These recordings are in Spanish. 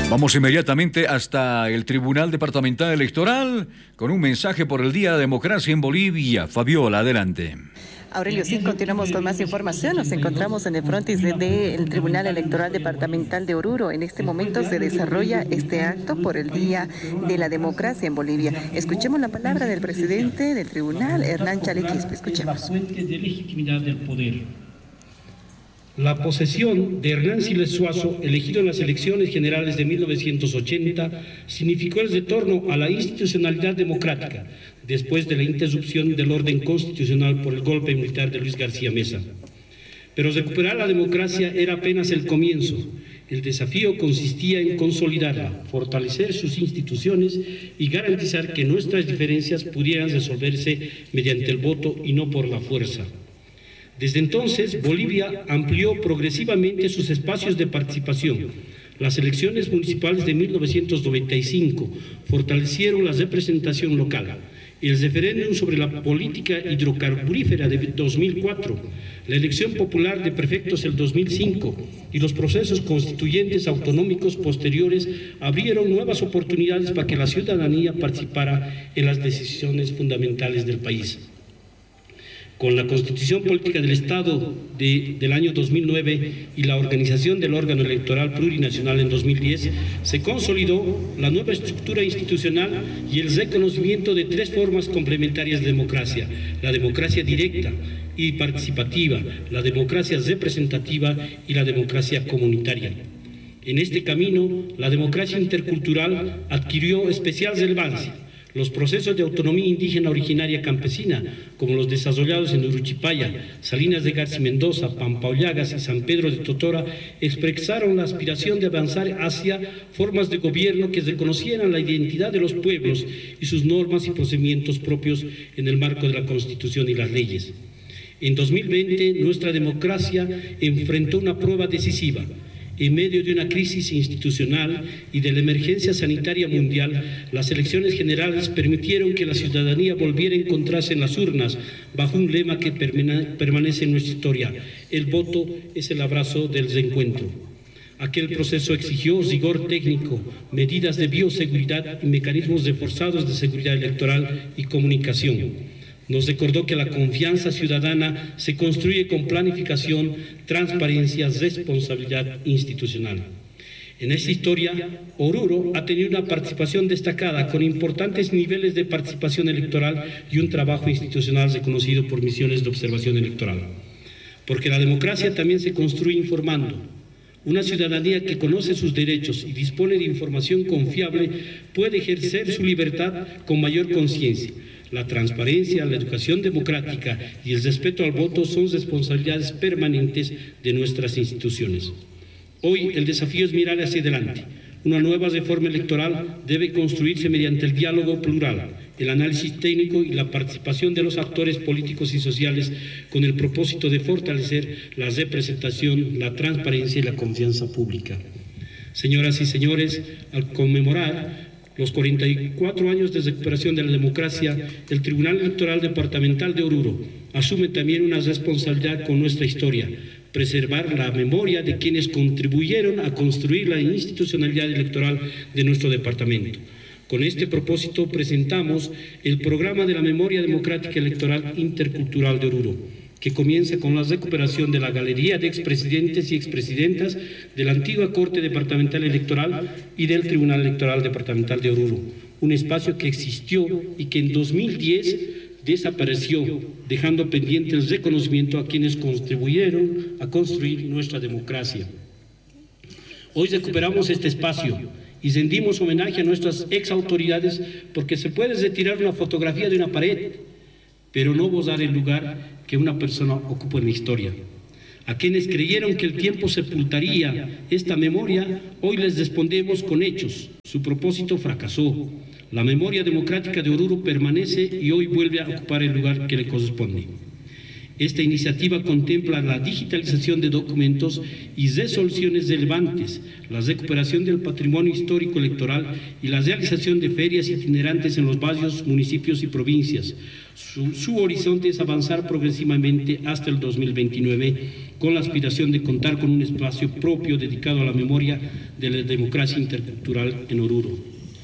Vamos inmediatamente hasta el Tribunal Departamental Electoral con un mensaje por el Día de la Democracia en Bolivia. Fabiola, adelante. Aurelio, sí, continuamos con más información. Nos encontramos en el frontis del Tribunal Electoral Departamental de Oruro. En este momento se desarrolla este acto por el Día de la Democracia en Bolivia. Escuchemos la palabra del presidente del tribunal, Hernán Chalequispe. Escuchemos. La fuente de legitimidad del poder. La posesión de Hernán Siles Suazo, elegido en las elecciones generales de 1980, significó el retorno a la institucionalidad democrática, después de la interrupción del orden constitucional por el golpe militar de Luis García Meza. Pero recuperar la democracia era apenas el comienzo. El desafío consistía en consolidarla, fortalecer sus instituciones y garantizar que nuestras diferencias pudieran resolverse mediante el voto y no por la fuerza. Desde entonces, Bolivia amplió progresivamente sus espacios de participación. Las elecciones municipales de 1995 fortalecieron la representación local. El referéndum sobre la política hidrocarburífera de 2004, la elección popular de prefectos del 2005 y los procesos constituyentes autonómicos posteriores abrieron nuevas oportunidades para que la ciudadanía participara en las decisiones fundamentales del país. Con la Constitución Política del Estado del año 2009 y la organización del órgano electoral plurinacional en 2010, se consolidó la nueva estructura institucional y el reconocimiento de tres formas complementarias de democracia: la democracia directa y participativa, la democracia representativa y la democracia comunitaria. En este camino, la democracia intercultural adquirió especial relevancia. Los procesos de autonomía indígena originaria campesina, como los desarrollados en Uruchipaya, Salinas de García Mendoza, Pampaollagas y San Pedro de Totora, expresaron la aspiración de avanzar hacia formas de gobierno que reconocieran la identidad de los pueblos y sus normas y procedimientos propios en el marco de la Constitución y las leyes. En 2020, nuestra democracia enfrentó una prueba decisiva. En medio de una crisis institucional y de la emergencia sanitaria mundial, las elecciones generales permitieron que la ciudadanía volviera a encontrarse en las urnas bajo un lema que permanece en nuestra historia: el voto es el abrazo del reencuentro. Aquel proceso exigió rigor técnico, medidas de bioseguridad y mecanismos reforzados de seguridad electoral y comunicación. Nos recordó que la confianza ciudadana se construye con planificación, transparencia, responsabilidad institucional. En esta historia, Oruro ha tenido una participación destacada, con importantes niveles de participación electoral y un trabajo institucional reconocido por misiones de observación electoral. Porque la democracia también se construye informando. Una ciudadanía que conoce sus derechos y dispone de información confiable puede ejercer su libertad con mayor conciencia. La transparencia, la educación democrática y el respeto al voto son responsabilidades permanentes de nuestras instituciones. Hoy el desafío es mirar hacia adelante. Una nueva reforma electoral debe construirse mediante el diálogo plural, el análisis técnico y la participación de los actores políticos y sociales, con el propósito de fortalecer la representación, la transparencia y la confianza pública. Señoras y señores, al conmemorar los 44 años de recuperación de la democracia, el Tribunal Electoral Departamental de Oruro asume también una responsabilidad con nuestra historia: preservar la memoria de quienes contribuyeron a construir la institucionalidad electoral de nuestro departamento. Con este propósito presentamos el Programa de la Memoria Democrática Electoral Intercultural de Oruro, que comienza con la recuperación de la galería de expresidentes y expresidentas de la antigua Corte Departamental Electoral y del Tribunal Electoral Departamental de Oruro, un espacio que existió y que en 2010 desapareció, dejando pendiente el reconocimiento a quienes contribuyeron a construir nuestra democracia. Hoy recuperamos este espacio y rendimos homenaje a nuestras exautoridades, porque se puede retirar una fotografía de una pared, pero no borrar el lugar que una persona ocupa en la historia. A quienes creyeron que el tiempo sepultaría esta memoria, hoy les respondemos con hechos. Su propósito fracasó. La memoria democrática de Oruro permanece y hoy vuelve a ocupar el lugar que le corresponde. Esta iniciativa contempla la digitalización de documentos y resoluciones relevantes, la recuperación del patrimonio histórico electoral y la realización de ferias itinerantes en los barrios, municipios y provincias. Su horizonte es avanzar progresivamente hasta el 2029 con la aspiración de contar con un espacio propio dedicado a la memoria de la democracia intercultural en Oruro.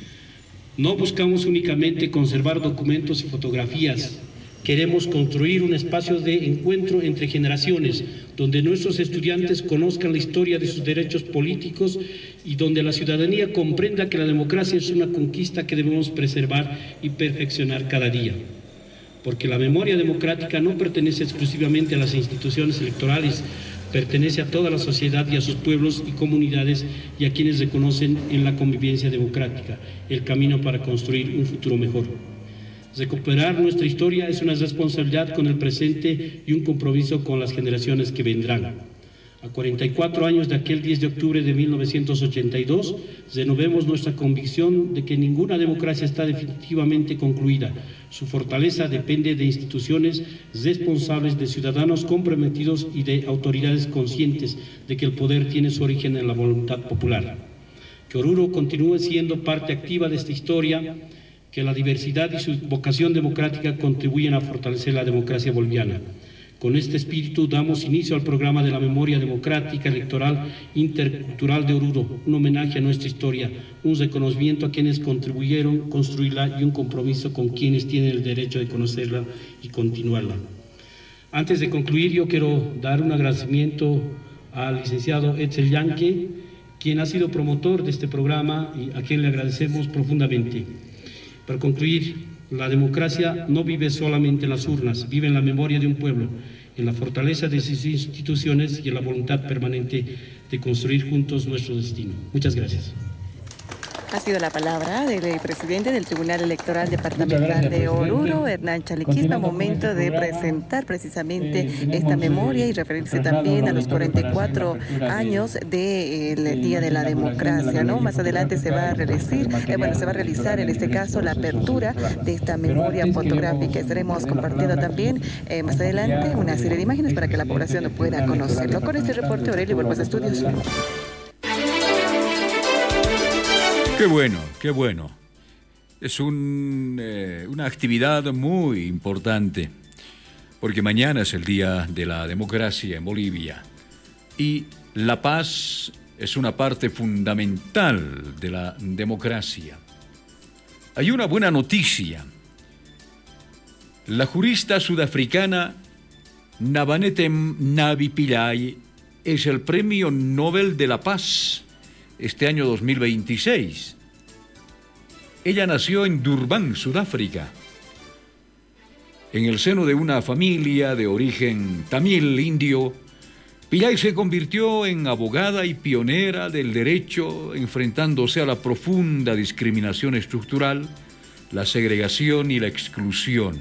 No buscamos únicamente conservar documentos y fotografías. Queremos construir un espacio de encuentro entre generaciones, donde nuestros estudiantes conozcan la historia de sus derechos políticos y donde la ciudadanía comprenda que la democracia es una conquista que debemos preservar y perfeccionar cada día. Porque la memoria democrática no pertenece exclusivamente a las instituciones electorales, pertenece a toda la sociedad y a sus pueblos y comunidades y a quienes reconocen en la convivencia democrática el camino para construir un futuro mejor. Recuperar nuestra historia es una responsabilidad con el presente y un compromiso con las generaciones que vendrán. A 44 años de aquel 10 de octubre de 1982, renovemos nuestra convicción de que ninguna democracia está definitivamente concluida. Su fortaleza depende de instituciones responsables, de ciudadanos comprometidos y de autoridades conscientes de que el poder tiene su origen en la voluntad popular. Que Oruro continúe siendo parte activa de esta historia, que la diversidad y su vocación democrática contribuyen a fortalecer la democracia boliviana. Con este espíritu damos inicio al programa de la memoria democrática electoral intercultural de Oruro, un homenaje a nuestra historia, un reconocimiento a quienes contribuyeron a construirla y un compromiso con quienes tienen el derecho de conocerla y continuarla. Antes de concluir, yo quiero dar un agradecimiento al licenciado Etzel Yanque, quien ha sido promotor de este programa y a quien le agradecemos profundamente. Para concluir, la democracia no vive solamente en las urnas, vive en la memoria de un pueblo, en la fortaleza de sus instituciones y en la voluntad permanente de construir juntos nuestro destino. Muchas gracias. Ha sido la palabra del presidente del Tribunal Electoral Departamental de Oruro, Hernán Chalequispa, momento de presentar precisamente esta memoria y referirse también a los 44 años del Día de la Democracia, ¿no? Más adelante se va a realizar en este caso la apertura de esta memoria fotográfica. Estaremos compartiendo también más adelante una serie de imágenes para que la población pueda conocerlo. Con este reporte, Aurelio Burgos Estudios. Qué bueno, qué bueno. Es una actividad muy importante, porque mañana es el Día de la Democracia en Bolivia y la paz es una parte fundamental de la democracia. Hay una buena noticia. La jurista sudafricana Nabanetem Navi Pillay es el Premio Nobel de la Paz este año 2026. Ella nació en Durban, Sudáfrica. En el seno de una familia de origen tamil indio, Pillay se convirtió en abogada y pionera del derecho, enfrentándose a la profunda discriminación estructural, la segregación y la exclusión.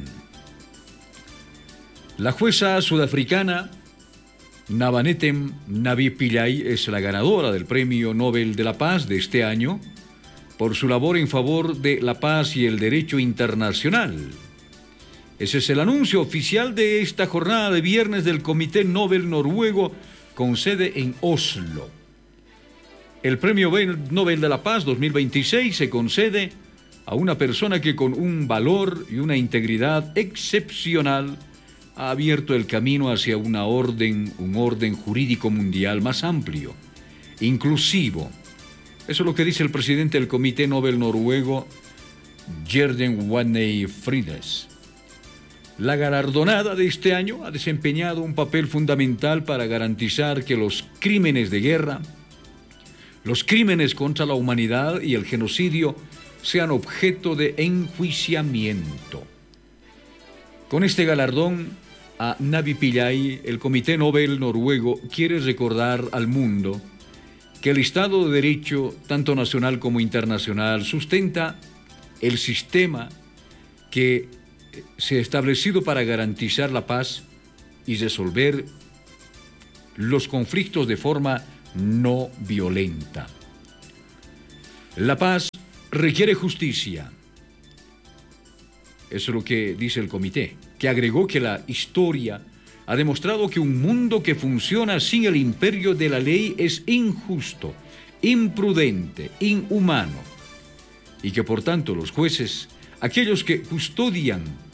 La jueza sudafricana Nabanetem Navi Pillay es la ganadora del Premio Nobel de la Paz de este año por su labor en favor de la paz y el derecho internacional. Ese es el anuncio oficial de esta jornada de viernes del Comité Nobel noruego con sede en Oslo. El Premio Nobel de la Paz 2026 se concede a una persona que con un valor y una integridad excepcional ha abierto el camino hacia un orden jurídico mundial más amplio, inclusivo. Eso es lo que dice el presidente del Comité Nobel noruego, Gjerden Wadney Frides. La galardonada de este año ha desempeñado un papel fundamental para garantizar que los crímenes de guerra, los crímenes contra la humanidad y el genocidio sean objeto de enjuiciamiento. Con este galardón a Navi Pillay, el Comité Nobel noruego quiere recordar al mundo que el Estado de Derecho, tanto nacional como internacional, sustenta el sistema que se ha establecido para garantizar la paz y resolver los conflictos de forma no violenta. La paz requiere justicia. Eso es lo que dice el comité, que agregó que la historia ha demostrado que un mundo que funciona sin el imperio de la ley es injusto, imprudente, inhumano, y que por tanto los jueces, aquellos que custodian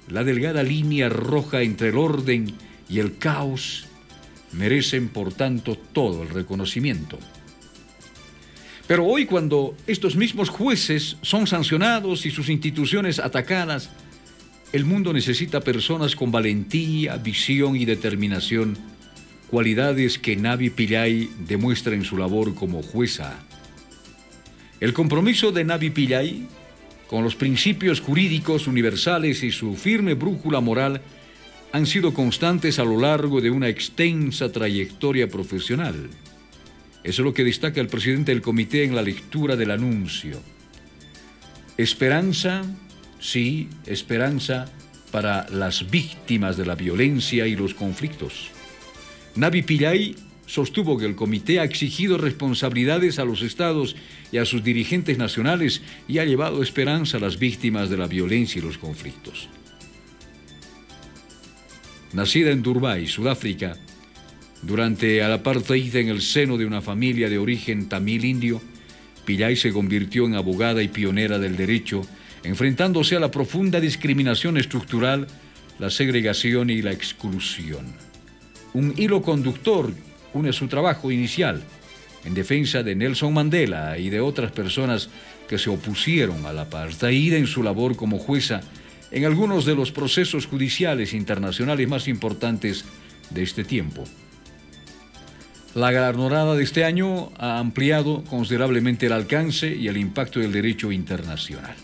la delgada línea roja entre el orden y el caos, merecen por tanto todo el reconocimiento. Pero hoy, cuando estos mismos jueces son sancionados y sus instituciones atacadas, el mundo necesita personas con valentía, visión y determinación, cualidades que Navi Pillay demuestra en su labor como jueza. El compromiso de Navi Pillay con los principios jurídicos universales y su firme brújula moral han sido constantes a lo largo de una extensa trayectoria profesional. Eso es lo que destaca el presidente del comité en la lectura del anuncio. Esperanza, sí, esperanza para las víctimas de la violencia y los conflictos. Navi Pillay sostuvo que el comité ha exigido responsabilidades a los estados y a sus dirigentes nacionales y ha llevado esperanza a las víctimas de la violencia y los conflictos. Nacida en Durban, Sudáfrica, durante el apartheid en el seno de una familia de origen tamil indio, Pillay se convirtió en abogada y pionera del derecho, enfrentándose a la profunda discriminación estructural, la segregación y la exclusión. Un hilo conductor une su trabajo inicial en defensa de Nelson Mandela y de otras personas que se opusieron al apartheid en su labor como jueza en algunos de los procesos judiciales internacionales más importantes de este tiempo. La galardonada de este año ha ampliado considerablemente el alcance y el impacto del derecho internacional.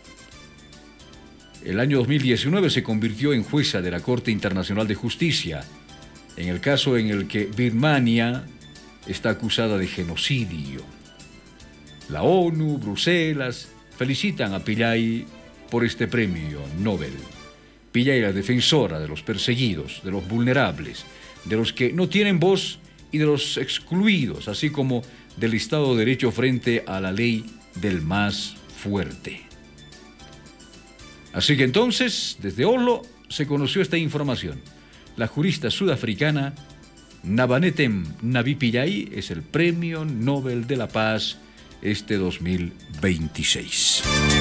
El año 2019 se convirtió en jueza de la Corte Internacional de Justicia, en el caso en el que Birmania está acusada de genocidio. La ONU, Bruselas, felicitan a Pillay por este premio Nobel. Pillay es la defensora de los perseguidos, de los vulnerables, de los que no tienen voz y de los excluidos, así como del Estado de Derecho frente a la ley del más fuerte. Así que entonces, desde Oslo, se conoció esta información. La jurista sudafricana Navanetem Navi Pillay es el Premio Nobel de la Paz este 2026.